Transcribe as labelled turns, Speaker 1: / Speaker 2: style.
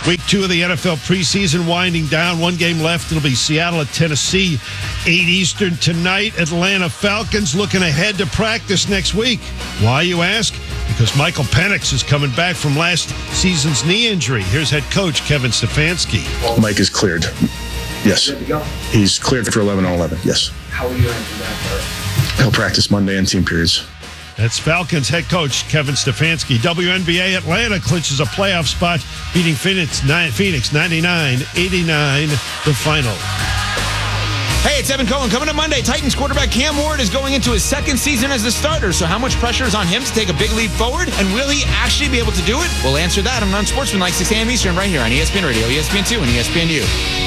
Speaker 1: Week 2 of the NFL preseason winding down. One game left. It'll be Seattle at Tennessee, 8 Eastern tonight. Atlanta Falcons looking ahead to practice next week. Why, you ask? Because Michael Penix is coming back from last season's knee injury. Here's head coach Kevin Stefanski.
Speaker 2: Mike is cleared. Yes. He's cleared for 11-on-11. Yes.
Speaker 3: How will you enter that part?
Speaker 2: He'll practice Monday and team periods.
Speaker 1: That's Falcons head coach Kevin Stefanski. WNBA Atlanta clinches a playoff spot, beating Phoenix 99-89, the final.
Speaker 4: Hey, it's Evan Cohen. Coming up Monday, Titans quarterback Cam Ward is going into his second season as the starter. So how much pressure is on him to take a big leap forward? And will he actually be able to do it? We'll answer that on Unsportsmanlike 6 a.m. Eastern right here on ESPN Radio, ESPN2, and ESPNU.